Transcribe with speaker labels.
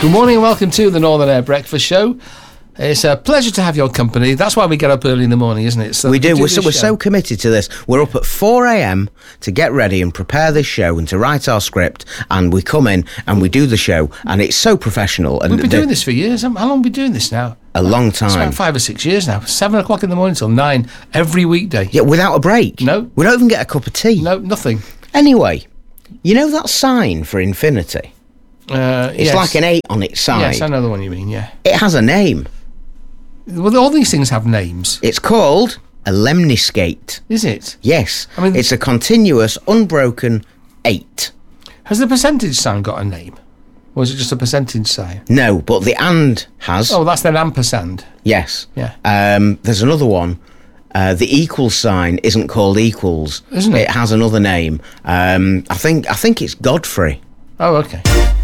Speaker 1: Good morning and welcome to the Northern Air Breakfast Show. It's a pleasure to have your company. That's why we get up early in the morning, isn't it? So
Speaker 2: we do. We're so committed to this. We're up at 4 a.m. to get ready and prepare this show and to write our script. And we come in and we do the show. And it's so professional. And
Speaker 1: we've been doing this for years. How long have we been doing this now?
Speaker 2: A long time.
Speaker 1: It's about 5 or 6 years now. 7 o'clock in the morning till 9 every weekday.
Speaker 2: Yeah, without a break.
Speaker 1: No.
Speaker 2: We don't even get a cup of tea.
Speaker 1: No, nothing.
Speaker 2: Anyway, you know that sign for infinity? It's
Speaker 1: yes.
Speaker 2: like an 8 on its side.
Speaker 1: Yes, I know the one you mean, yeah.
Speaker 2: It has a name.
Speaker 1: Well, all these things have names.
Speaker 2: It's called a lemniscate.
Speaker 1: Is it?
Speaker 2: Yes.
Speaker 1: I mean,
Speaker 2: it's a continuous, unbroken 8.
Speaker 1: Has the percentage sign got a name? Or is it just a percentage sign?
Speaker 2: No, but the and has.
Speaker 1: Oh, that's an ampersand.
Speaker 2: Yes.
Speaker 1: Yeah.
Speaker 2: There's another one. The equals sign isn't called equals.
Speaker 1: Isn't it?
Speaker 2: It has another name. I think it's Godfrey.
Speaker 1: Oh, okay.